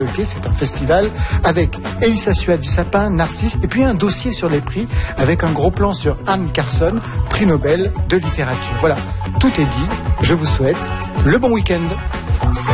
C'est un festival avec Elissa Suat du Sapin, Narcisse, et puis un dossier sur les prix avec un gros plan sur Anne Carson, prix Nobel de littérature. Voilà, tout est dit. Je vous souhaite le bon week-end.